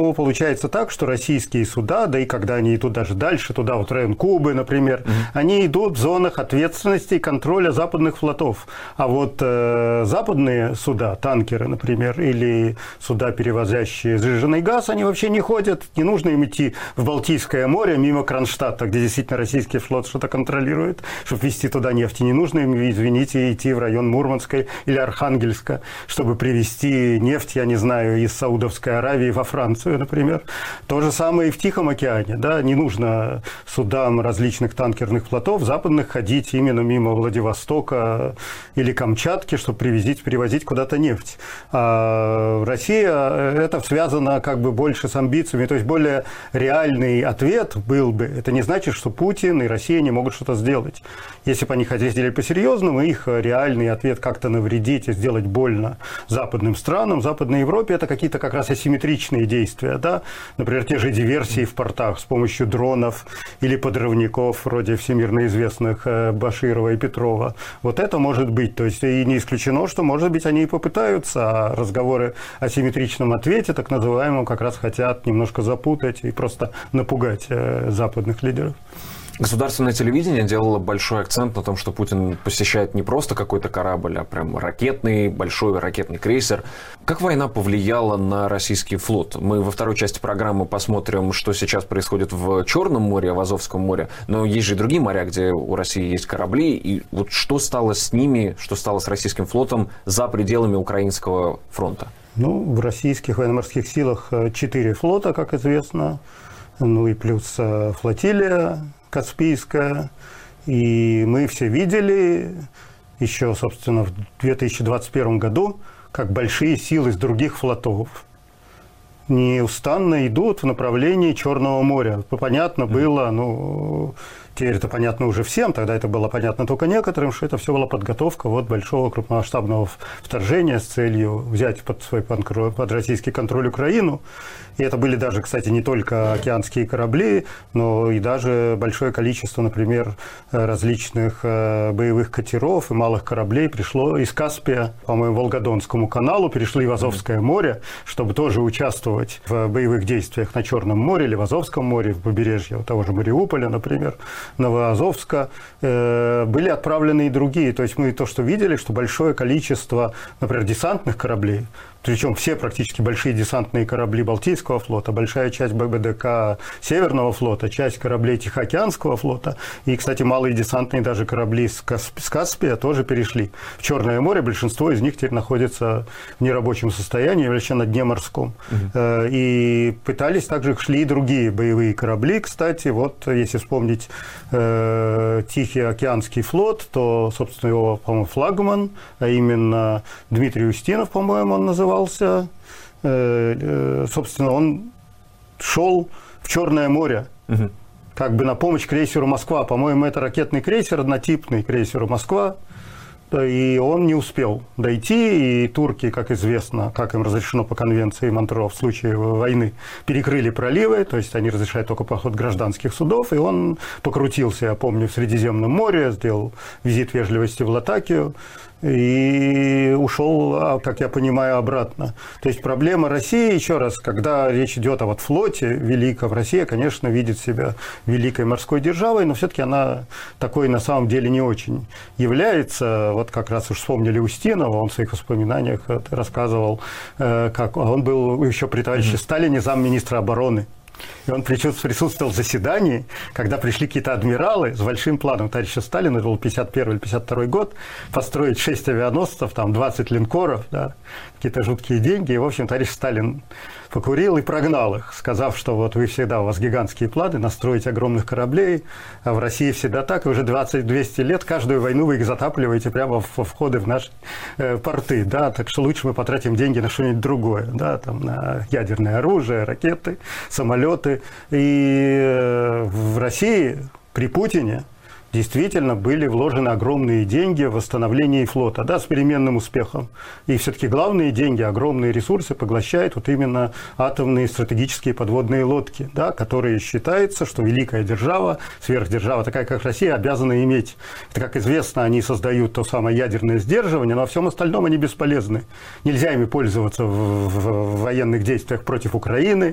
поэтому получается так, что российские суда, да и когда они идут даже дальше, туда вот в район Кубы, например, они идут в зонах ответственности и контроля западных флотов. А вот западные суда, танкеры, например, или суда, перевозящие сжиженный газ, они вообще не ходят, не нужно им идти в Балтийское море мимо Кронштадта, где действительно российский флот что-то контролирует, чтобы везти туда нефть. И не нужно им, извините, идти в район Мурманска или Архангельска, чтобы привезти нефть, я не знаю, из Саудовской Аравии во Францию, например. То же самое и в Тихом океане. Да? Не нужно судам различных танкерных флотов западных ходить именно мимо Владивостока или Камчатки, чтобы перевозить куда-то нефть. А Россия, это связано как бы больше с амбициями, то есть более реальный ответ был бы. Это не значит, что Путин и Россия не могут что-то сделать. Если бы они хотели по-серьезному, их реальный ответ как-то навредить и сделать больно западным странам, Западной Европе, это какие-то как раз асимметричные действия. Да? Например, те же диверсии в портах с помощью дронов или подрывников, вроде всемирно известных Баширова и Петрова. Вот это может быть. То есть и не исключено, что, может быть, они и попытаются, а разговоры о симметричном ответе, так называемом, как раз хотят немножко запутать и просто напугать западных лидеров. Государственное телевидение делало большой акцент на том, что Путин посещает не просто какой-то корабль, а прям большой ракетный крейсер. Как война повлияла на российский флот? Мы во второй части программы посмотрим, что сейчас происходит в Черном море, в Азовском море. Но есть же и другие моря, где у России есть корабли. И вот что стало с ними, что стало с российским флотом за пределами Украинского фронта? Ну, в российских военно-морских силах 4 флота, как известно. Ну и плюс флотилия Каспийская, и мы все видели еще, собственно, в 2021 году, как большие силы из других флотов неустанно идут в направлении Черного моря. Понятно было, теперь это понятно уже всем, тогда это было понятно только некоторым, что это все была подготовка большого крупномасштабного вторжения с целью взять под российский контроль Украину. И это были даже, кстати, не только океанские корабли, но и даже большое количество, например, различных боевых катеров и малых кораблей пришло из Каспия, по-моему, Волгодонскому каналу, перешли в Азовское море, чтобы тоже участвовать в боевых действиях на Черном море или в Азовском море, в побережье того же Мариуполя, например, Новоазовска. Были отправлены и другие. То есть мы то, что видели, что большое количество, например, десантных кораблей, причем все практически большие десантные корабли Балтийского флота, большая часть ББДК Северного флота, часть кораблей Тихоокеанского флота и, кстати, малые десантные даже корабли с Каспия тоже перешли в Черное море. Большинство из них теперь находится в нерабочем состоянии, вообще на дне морском. И пытались также, шли и другие боевые корабли, кстати. Вот если вспомнить Тихий океанский флот, то, собственно, его, по-моему, флагман, а именно Дмитрий Устинов, по-моему, он назывался. Собственно, он шел в Черное море, как бы на помощь крейсеру «Москва». По-моему, это ракетный крейсер, однотипный крейсеру «Москва». И он не успел дойти, и турки, как известно, как им разрешено по конвенции Монтрео в случае войны, перекрыли проливы, то есть они разрешают только проход гражданских судов, и он покрутился, я помню, в Средиземном море, сделал визит вежливости в Латакию и ушел, как я понимаю, обратно. То есть проблема России, еще раз, когда речь идет о флоте великом, Россия, конечно, видит себя великой морской державой, но все-таки она такой на самом деле не очень является. Вот как раз уж вспомнили Устинова, он в своих воспоминаниях рассказывал, как он был еще при товарище Сталине замминистра обороны. И он присутствовал в заседании, когда пришли какие-то адмиралы с большим планом товарища Сталина, это был 51 или 52 год, построить 6 авианосцев, 20 линкоров, да, какие-то жуткие деньги. И, в общем, товарищ Сталин покурил и прогнал их, сказав, что вот вы всегда, у вас гигантские планы, настроить огромных кораблей, а в России всегда так, и уже 20-200 лет каждую войну вы их затапливаете прямо во входы в наши порты, да, так что лучше мы потратим деньги на что-нибудь другое, да, на ядерное оружие, ракеты, самолеты. И в России при Путине действительно были вложены огромные деньги в восстановление флота, да, с переменным успехом. И все-таки главные деньги, огромные ресурсы поглощают вот именно атомные стратегические подводные лодки, да, которые считается, что великая держава, сверхдержава, такая как Россия, обязана иметь. Это, как известно, они создают то самое ядерное сдерживание, но во всем остальном они бесполезны. Нельзя ими пользоваться в военных действиях против Украины,